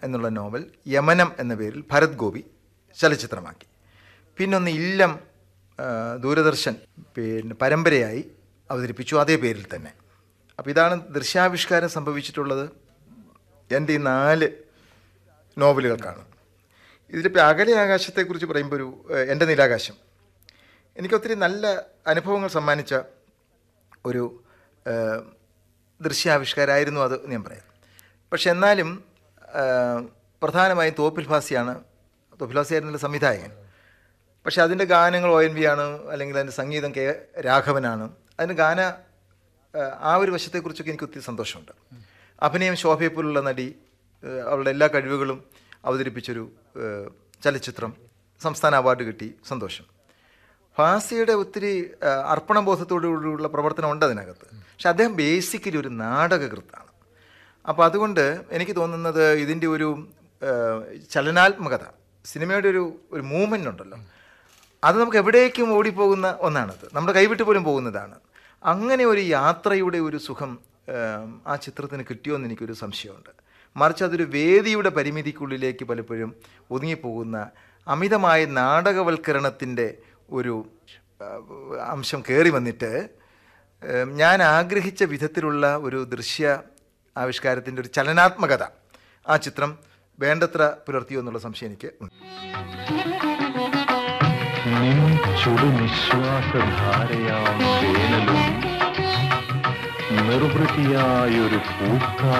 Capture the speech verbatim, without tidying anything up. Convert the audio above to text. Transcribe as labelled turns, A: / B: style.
A: എന്നുള്ള നോവൽ യമനം എന്ന പേരിൽ ഭരത് ഗോപി ചലച്ചിത്രമാക്കി. പിന്നൊന്ന് ഇല്ലം ദൂരദർശൻ പിന്നെ പരമ്പരയായി അവതരിപ്പിച്ചു, അതേ പേരിൽ തന്നെ. അപ്പോൾ ഇതാണ് ദൃശ്യാവിഷ്കാരം സംഭവിച്ചിട്ടുള്ളത് എൻ്റെ ഈ നാല് നോവലുകൾക്കാണ്. ഇതിലിപ്പോൾ അകലെ ആകാശത്തെക്കുറിച്ച് പറയുമ്പോൾ ഒരു എൻ്റെ നീലാകാശം എനിക്കൊത്തിരി നല്ല അനുഭവങ്ങൾ സമ്മാനിച്ച ഒരു ദൃശ്യാവിഷ്കാരമായിരുന്നു അത് ഞാൻ പറയാം. പക്ഷെ എന്നാലും പ്രധാനമായും തോപ്പിൽ ഭാസിയാണ്, തോപ്പിൽ ഭാസിയായിരുന്നില്ല സംവിധായകൻ. പക്ഷെ അതിൻ്റെ ഗാനങ്ങൾ ഒ എൻ വി ആണ്, അല്ലെങ്കിൽ അതിൻ്റെ സംഗീതം കെ രാഘവനാണ്. അതിൻ്റെ ഗാന ആ ഒരു വശത്തെക്കുറിച്ചൊക്കെ എനിക്ക് ഒത്തിരി സന്തോഷമുണ്ട്. അഭിനയം ശോഭയെപ്പോലുള്ള നടി അവളുടെ എല്ലാ കഴിവുകളും അവതരിപ്പിച്ചൊരു ചലച്ചിത്രം, സംസ്ഥാന അവാർഡ് കിട്ടി, സന്തോഷം. ഭാസിയുടെ ഒത്തിരി അർപ്പണബോധത്തോടുകൂടിയുള്ള പ്രവർത്തനം ഉണ്ട് അതിനകത്ത്. പക്ഷെ അദ്ദേഹം ബേസിക്കലി ഒരു നാടകകൃത്താണ്. അപ്പോൾ അതുകൊണ്ട് എനിക്ക് തോന്നുന്നത് ഇതിൻ്റെ ഒരു ചലനാത്മകത, സിനിമയുടെ ഒരു ഒരു മൂവ്മെൻ്റ് ഉണ്ടല്ലോ, അത് നമുക്ക് എവിടേക്കും ഓടിപ്പോകുന്ന ഒന്നാണത്, നമ്മുടെ കൈവിട്ട് പോലും പോകുന്നതാണ്. അങ്ങനെ ഒരു യാത്രയുടെ ഒരു സുഖം ആ ചിത്രത്തിന് കിട്ടിയോയെന്ന് എനിക്കൊരു സംശയമുണ്ട്. മറിച്ച് അതൊരു വേദിയുടെ പരിമിതിക്കുള്ളിലേക്ക് പലപ്പോഴും ഒതുങ്ങിപ്പോകുന്ന അമിതമായ നാടകവൽക്കരണത്തിൻ്റെ ഒരു അംശം കയറി വന്നിട്ട് ഞാൻ ആഗ്രഹിച്ച വിധത്തിലുള്ള ഒരു ദൃശ്യ ആവിഷ്കാരത്തിൻ്റെ ഒരു ചലനാത്മകത ആ ചിത്രം വേണ്ടത്ര പുലർത്തിയോ എന്നുള്ള സംശയം എനിക്ക് ഉണ്ട്.
B: നിർവൃതിയായൊരു പൂക്ക